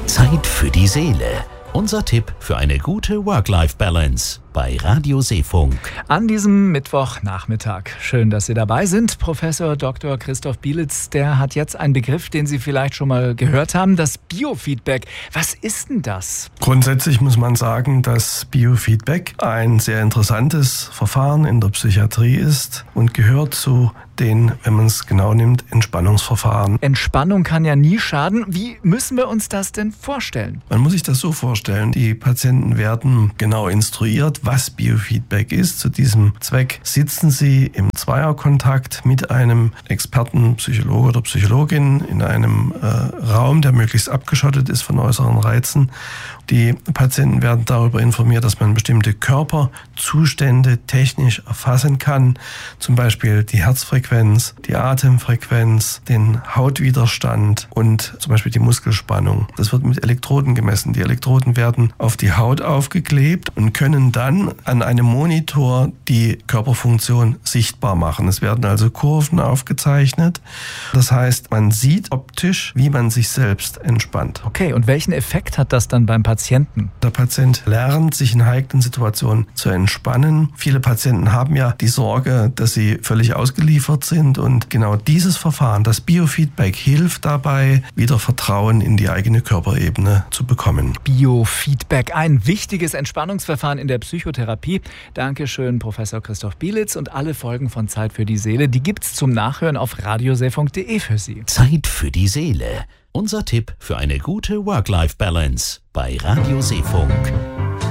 Zeit für die Seele. Unser Tipp für eine gute Work-Life-Balance bei Radio Seefunk. An diesem Mittwochnachmittag. Schön, dass Sie dabei sind. Professor Dr. Christoph Bielitz, der hat jetzt einen Begriff, den Sie vielleicht schon mal gehört haben, das Biofeedback. Was ist denn das? Grundsätzlich muss man sagen, dass Biofeedback ein sehr interessantes Verfahren in der Psychiatrie ist und gehört zu den, wenn man es genau nimmt, Entspannungsverfahren. Entspannung kann ja nie schaden. Wie müssen wir uns das denn vorstellen? Man muss sich das so vorstellen, die Patienten werden genau instruiert, was Biofeedback ist. Zu diesem Zweck sitzen sie im Zweierkontakt mit einem Experten, Psychologe oder Psychologin in einem Raum, der möglichst abgeschottet ist von äußeren Reizen. Die Patienten werden darüber informiert, dass man bestimmte Körperzustände technisch erfassen kann, zum Beispiel die Herzfrequenz, die Atemfrequenz, den Hautwiderstand und zum Beispiel die Muskelspannung. Das wird mit Elektroden gemessen. Die Elektroden werden auf die Haut aufgeklebt und können dann an einem Monitor die Körperfunktion sichtbar machen. Es werden also Kurven aufgezeichnet. Das heißt, man sieht optisch, wie man sich selbst entspannt. Okay, und welchen Effekt hat das dann beim Patienten? Der Patient lernt, sich in heiklen Situationen zu entspannen. Viele Patienten haben ja die Sorge, dass sie völlig ausgeliefert sind, und genau dieses Verfahren, das Biofeedback, hilft dabei, wieder Vertrauen in die eigene Körperebene zu bekommen. Biofeedback, ein wichtiges Entspannungsverfahren in der Psychotherapie. Dankeschön, Professor Christoph Bielitz, und alle Folgen von Zeit für die Seele, die gibt's zum Nachhören auf radioseefunk.de für Sie. Zeit für die Seele. Unser Tipp für eine gute Work-Life-Balance bei Radio Seefunk.